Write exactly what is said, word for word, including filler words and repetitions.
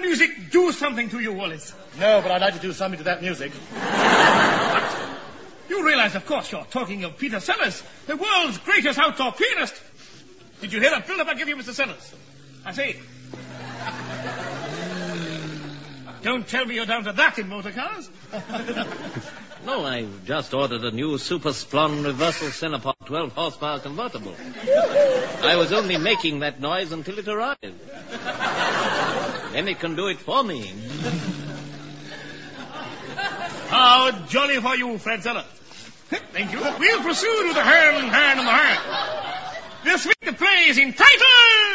music do something to you, Wallace? No, but I'd like to do something to that music. What? You realize, of course, you're talking of Peter Sellers, the world's greatest outdoor pianist. Did you hear that build-up I gave you, Mister Sellers? I say... Don't tell me you're down to that in motor cars. No, I've just ordered a new Super Splon reversal Cinepop twelve horsepower convertible. I was only making that noise until it arrived. Then it can do it for me. How jolly for you, Fred Sellers. Thank you. We'll proceed with the hand, hand, and the hand. This week the play is entitled...